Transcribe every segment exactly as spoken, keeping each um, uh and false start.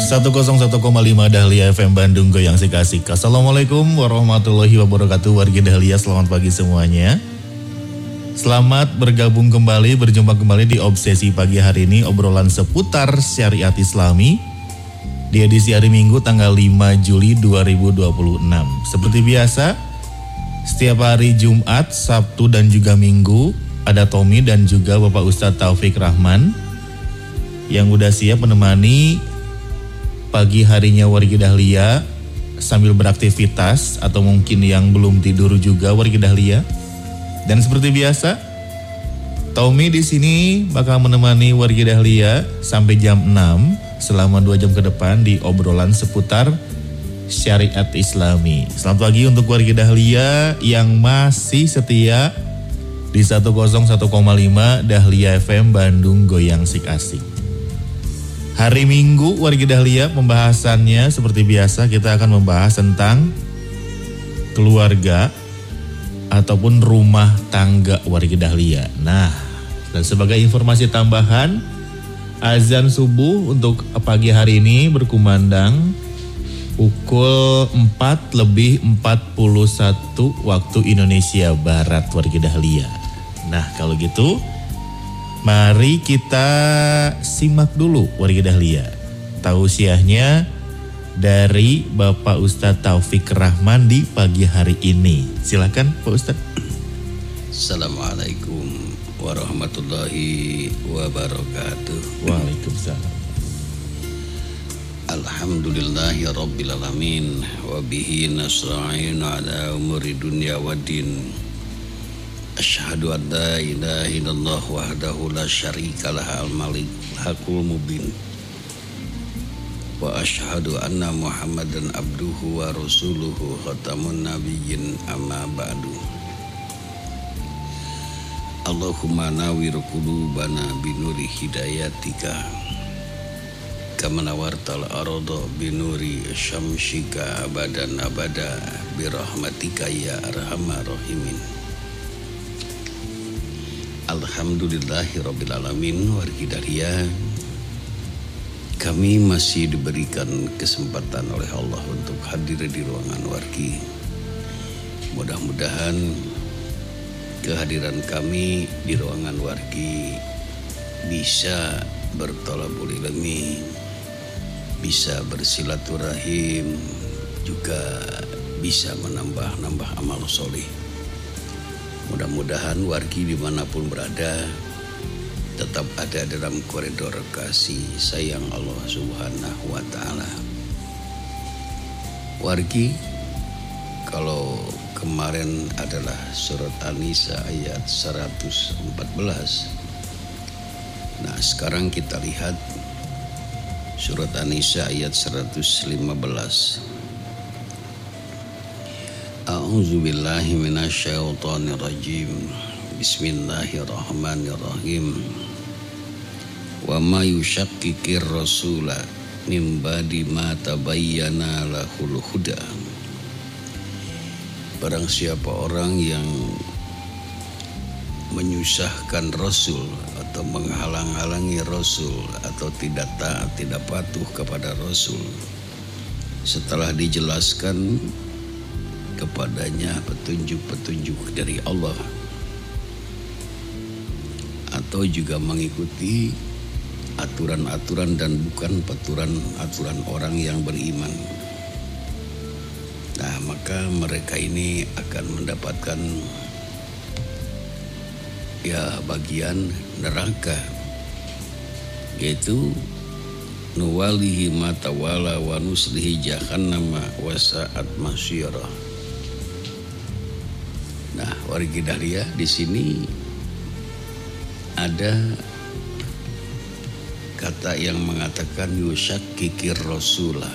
seratus satu koma lima Dahlia F M Bandung Goyang Sik-Asik. Assalamualaikum warahmatullahi wabarakatuh. Warga Dahlia, selamat pagi semuanya. Selamat bergabung kembali, berjumpa kembali di Obsesi Pagi hari ini, obrolan seputar syariat Islami di edisi hari Minggu tanggal lima Juli dua ribu dua puluh enam. Seperti biasa, setiap hari Jumat, Sabtu dan juga Minggu ada Tommy dan juga Bapak Ustadz Taufik Rahman yang udah siap menemani pagi harinya warga Dahlia sambil beraktivitas atau mungkin yang belum tidur juga warga Dahlia. Dan seperti biasa, Tommy di sini bakal menemani warga Dahlia sampai jam enam selama dua jam ke depan di obrolan seputar syariat Islami. Selamat pagi untuk warga Dahlia yang masih setia di seratus satu koma lima Dahlia F M Bandung Goyang Sik-Asik. Hari Minggu warga Dahlia, pembahasannya seperti biasa kita akan membahas tentang keluarga ataupun rumah tangga warga Dahlia. Nah, dan sebagai informasi tambahan, azan subuh untuk pagi hari ini berkumandang pukul empat lebih empat puluh satu waktu Indonesia Barat warga Dahlia. Nah, kalau gitu mari kita simak dulu warga Dahlia tausiahnya dari Bapak Ustadz Taufik Rahman di pagi hari ini. Silakan Pak Ustadz. Assalamualaikum warahmatullahi wabarakatuh. Waalaikumsalam. Alhamdulillahi rabbil alamin wa bihi nasta'in ala umuri dunya waddin. Asyhadu an la ilaha illallah wahdahu la syarika lahu al-malik hakul mubin. Wa asyhadu anna Muhammadan abduhu wa rasuluhu khatamun nabiyyin amma ba'du. Allahumma nawwir qulubana binuri hidayatika kama nawartal arda binuri syamsika abadan abada birahmatika ya arhamar rahimin. Alhamdulillahi rabbil alamin. Wargi Dahlia, kami masih diberikan kesempatan oleh Allah untuk hadir di ruangan wargi. Mudah-mudahan kehadiran kami di ruangan wargi bisa bertolabul ilmi, bisa bersilaturahim, juga bisa menambah-nambah amal soleh. Mudah-mudahan wargi dimanapun berada tetap ada dalam koridor kasih sayang Allah Subhanahu wa ta'ala. Wargi, kalau kemarin adalah surat An-Nisa ayat seratus empat belas. Nah, sekarang kita lihat surat An-Nisa ayat seratus lima belas. A'udzu billahi minasyaitonir rajim. Bismillahirrahmanirrahim. Wa may yushaqqiqir rasula mim ba'di ma tabayyana lahul huda. Barang siapa orang yang menyusahkan Rasul atau menghalang-halangi Rasul atau tidak taat, tidak patuh kepada Rasul setelah dijelaskan kepadanya petunjuk-petunjuk dari Allah, atau juga mengikuti aturan-aturan dan bukan aturan-aturan orang yang beriman. Nah, maka mereka ini akan mendapatkan ya bagian neraka, yaitu nuwalihi ma tawalla wa nuslihi jahannama wa sa'at masyirah. Nah, wargi Dahlia, di sini ada kata yang mengatakan yushakkikir rasulah,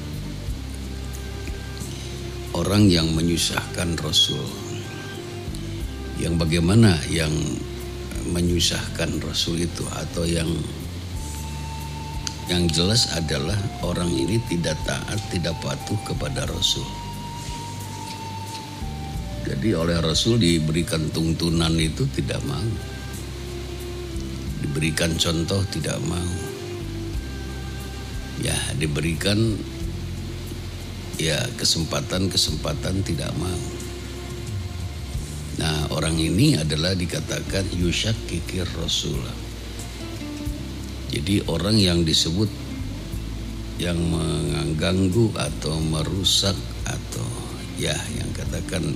orang yang menyusahkan Rasul. Yang bagaimana yang menyusahkan Rasul itu, atau yang yang jelas adalah orang ini tidak taat, tidak patuh kepada Rasul. Jadi oleh Rasul diberikan tuntunan itu tidak mau, diberikan contoh tidak mau, ya diberikan ya kesempatan-kesempatan tidak mau. Nah, orang ini adalah dikatakan yusyakikir rasul. Jadi orang yang disebut yang mengganggu atau merusak atau ya yang katakan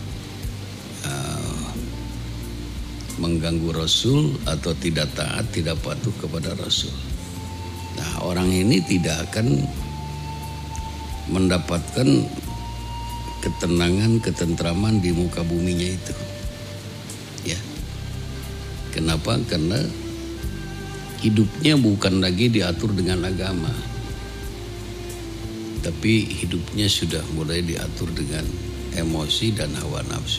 uh, mengganggu Rasul atau tidak taat, tidak patuh kepada Rasul. Nah, orang ini tidak akan mendapatkan ketenangan, ketentraman di muka buminya itu. Ya. Kenapa? Karena hidupnya bukan lagi diatur dengan agama, tapi hidupnya sudah mulai diatur dengan emosi dan hawa nafsu.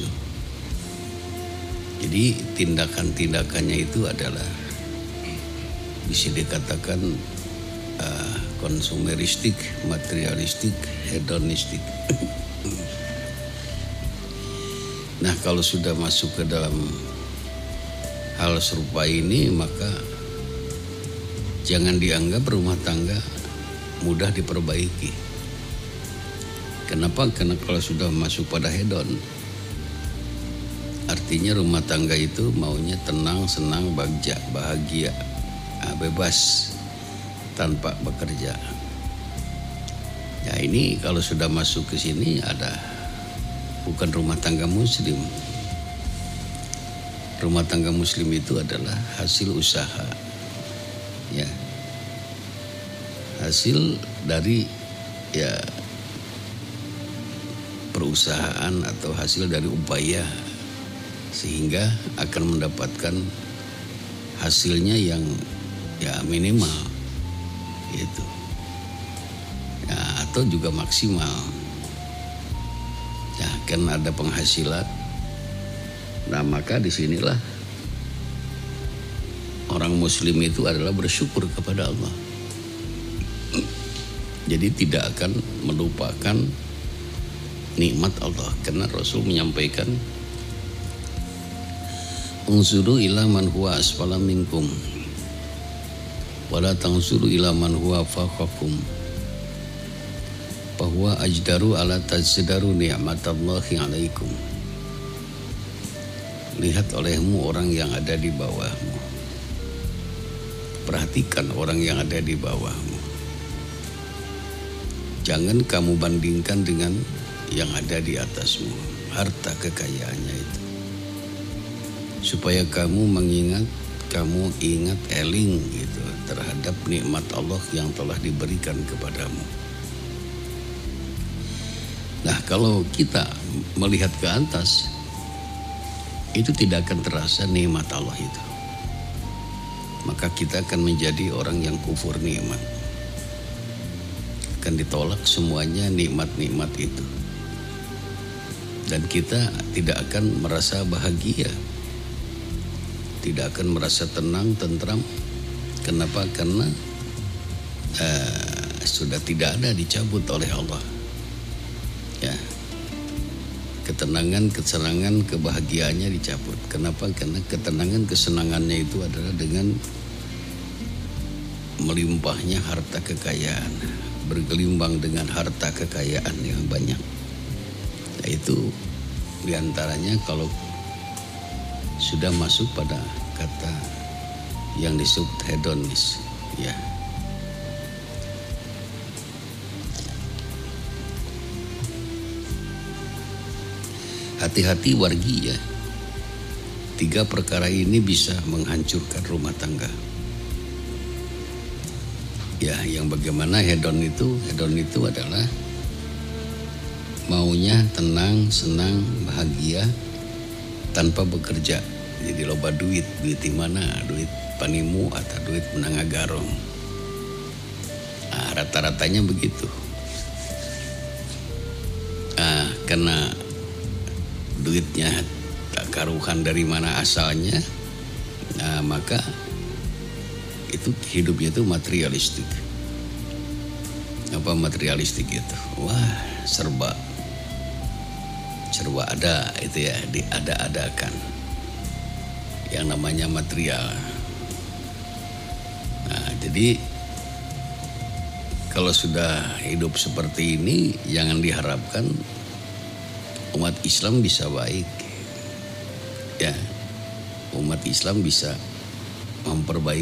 Jadi tindakan-tindakannya itu adalah bisa dikatakan uh, konsumeristik, materialistik, hedonistik. Nah, kalau sudah masuk ke dalam hal serupa ini, maka jangan dianggap rumah tangga mudah diperbaiki. Kenapa? Karena kalau sudah masuk pada hedon, artinya rumah tangga itu maunya tenang, senang, bagja, bahagia, bebas, tanpa bekerja. Ya, ini kalau sudah masuk ke sini ada bukan rumah tangga muslim. Rumah tangga muslim itu adalah hasil usaha. Ya. Hasil dari ya perusahaan atau hasil dari upaya sehingga akan mendapatkan hasilnya yang ya minimal gitu ya, atau juga maksimal ya, kan ada penghasilan. Nah, maka disinilah orang muslim itu adalah bersyukur kepada Allah. Jadi tidak akan melupakan nikmat Allah, karena Rasul menyampaikan unsuru ila man huwa asfala minkum wala tansuru ila man huwa fawqakum bahwa ajdaru ala tajdaru ni'matallahi alaikum. Lihat olehmu orang yang ada di bawahmu, perhatikan orang yang ada di bawahmu. Jangan kamu bandingkan dengan yang ada di atasmu, harta kekayaannya itu. Supaya kamu mengingat, kamu ingat eling gitu terhadap nikmat Allah yang telah diberikan kepadamu. Nah, kalau kita melihat ke atas, itu tidak akan terasa nikmat Allah itu. Maka kita akan menjadi orang yang kufur nikmat. Akan ditolak semuanya nikmat-nikmat itu. Dan kita tidak akan merasa bahagia, tidak akan merasa tenang, tentram. Kenapa? Karena uh, sudah tidak ada, dicabut oleh Allah. Ya, ketenangan, kesenangan, kebahagiaannya dicabut. Kenapa? Karena ketenangan, kesenangannya itu adalah dengan melimpahnya harta kekayaan, bergelimbang dengan harta kekayaan yang banyak. Itu diantaranya kalau sudah masuk pada kata yang disebut hedonis, ya. Hati-hati wargi ya. Tiga perkara ini bisa menghancurkan rumah tangga. Ya, yang bagaimana hedon itu? Hedon itu adalah maunya tenang, senang, bahagia tanpa bekerja. Jadi loba duit, duit di mana? Duit panimu atau duit menangagarong. Nah, rata-ratanya begitu. Nah, karena duitnya tak karuhan dari mana asalnya, nah maka itu hidupnya itu materialistik. Apa materialistik itu? Wah, serba serba ada itu ya, diada-adakan yang namanya material. Nah, jadi kalau sudah hidup seperti ini, jangan diharapkan umat Islam bisa baik. Ya, umat Islam bisa memperbaiki